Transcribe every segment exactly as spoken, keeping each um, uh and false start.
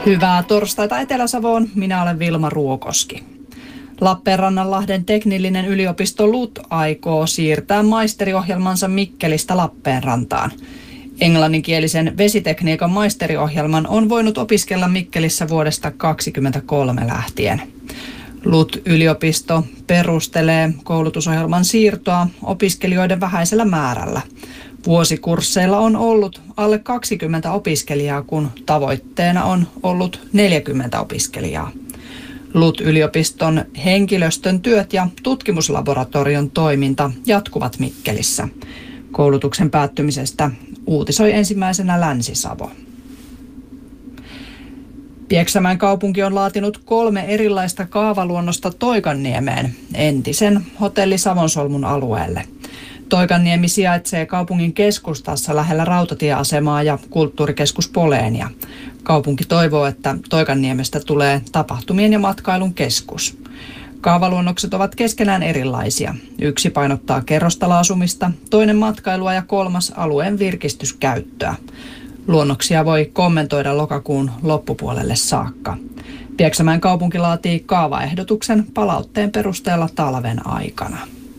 Hyvää torstaita Etelä-Savoon, minä olen Vilma Ruokoski. Lappeenrannanlahden teknillinen yliopisto L U T aikoo siirtää maisteriohjelmansa Mikkelistä Lappeenrantaan. Englanninkielisen vesitekniikan maisteriohjelman on voinut opiskella Mikkelissä vuodesta kaksituhattakaksikymmentäkolme lähtien. L U T-yliopisto perustelee koulutusohjelman siirtoa opiskelijoiden vähäisellä määrällä. Vuosikursseilla on ollut alle kaksikymmentä opiskelijaa, kun tavoitteena on ollut neljäkymmentä opiskelijaa. L U T-yliopiston henkilöstön työt ja tutkimuslaboratorion toiminta jatkuvat Mikkelissä. Koulutuksen päättymisestä uutisoi ensimmäisenä Länsi-Savo. Pieksämäen kaupunki on laatinut kolme erilaista kaavaluonnosta Toikanniemeen, entisen hotelli Savonsolmun alueelle. Toikanniemi sijaitsee kaupungin keskustassa lähellä rautatieasemaa ja kulttuurikeskus Poleenia. Kaupunki toivoo, että Toikanniemestä tulee tapahtumien ja matkailun keskus. Kaavaluonnokset ovat keskenään erilaisia. Yksi painottaa kerrostaloasumista, toinen matkailua ja kolmas alueen virkistyskäyttöä. Luonnoksia voi kommentoida lokakuun loppupuolelle saakka. Pieksämäen kaupunki laatii kaavaehdotuksen palautteen perusteella talven aikana.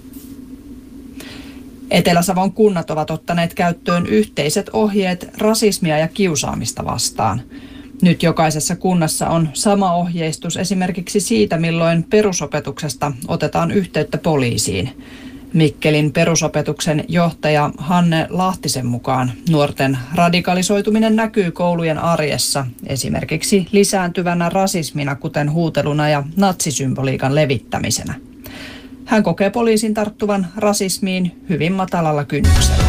Etelä-Savon kunnat ovat ottaneet käyttöön yhteiset ohjeet rasismia ja kiusaamista vastaan. Nyt jokaisessa kunnassa on sama ohjeistus esimerkiksi siitä, milloin perusopetuksesta otetaan yhteyttä poliisiin. Mikkelin perusopetuksen johtaja Hanne Lahtisen mukaan nuorten radikalisoituminen näkyy koulujen arjessa esimerkiksi lisääntyvänä rasismina, kuten huuteluna ja natsisymboliikan levittämisenä. Hän kokee poliisin tarttuvan rasismiin hyvin matalalla kynnyksellä.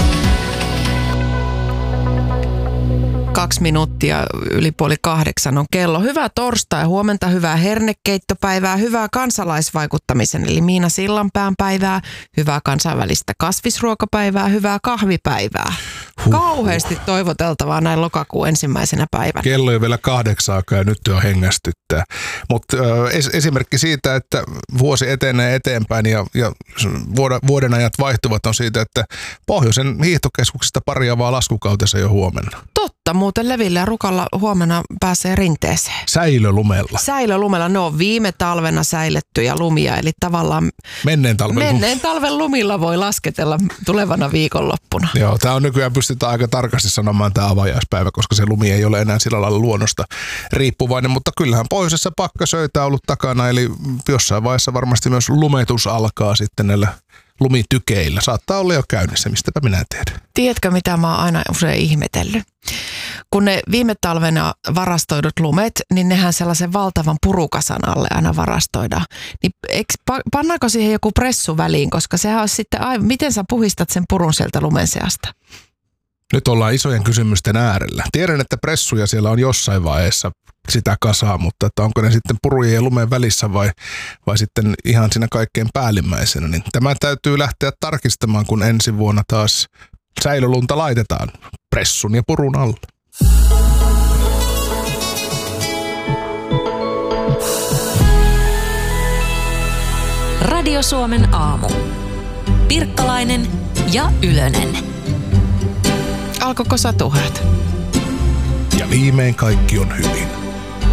Kaksi minuuttia yli puoli kahdeksan on kello. Hyvää torstai, huomenta, hyvää hernekeittopäivää, hyvää kansalaisvaikuttamisen eli Miina Sillanpään päivää, hyvää kansainvälistä kasvisruokapäivää, hyvää kahvipäivää. Huh. Kauheasti toivoteltavaa näin lokakuun ensimmäisenä päivänä. Kello ei vielä kahdeksaakaan ja nyt jo hengästyttää. Mutta es, esimerkki siitä, että vuosi etenee eteenpäin ja, ja vuoden, vuoden ajat vaihtuvat on siitä, että Pohjoisen hiihtokeskuksesta parjaavaa laskukautensa jo huomenna. Totta, muuten Levillä ja Rukalla huomenna pääsee rinteeseen. Säilölumella. Säilölumella, ne on viime talvena säilettyjä lumia, eli tavallaan menneen talven, menneen talven lumilla voi lasketella tulevana viikonloppuna. Joo, tämä on nykyään pystytään aika tarkasti sanomaan tämä avajaispäivä, koska se lumi ei ole enää sillä lailla luonnosta riippuvainen, mutta kyllähän pohjoisessa pakkasöitä on ollut takana, eli jossain vaiheessa varmasti myös lumetus alkaa sitten näillä lumitykeillä. Saattaa olla jo käynnissä, mistäpä minä tiedän. Tiedätkö, mitä mä oon aina usein ihmetellyt? Kun ne viime talvena varastoidut lumet, niin nehän sellaisen valtavan purukasan alle aina varastoidaan. Niin eikö, pannaanko siihen joku pressu väliin, koska sehän olisi sitten aivan, miten sä puhistat sen purun sieltä lumen seasta? Nyt ollaan isojen kysymysten äärellä. Tiedän, että pressuja siellä on jossain vaiheessa sitä kasaa, mutta että onko ne sitten purujen ja lumen välissä vai, vai sitten ihan siinä kaikkein päällimmäisenä. Niin tämä täytyy lähteä tarkistamaan, kun ensi vuonna taas säilölunta laitetaan pressun ja purun alle. Radio Suomen aamu. Pirkkalainen ja Ylönen. Alkoiko satuhäät? Ja viimein kaikki on hyvin.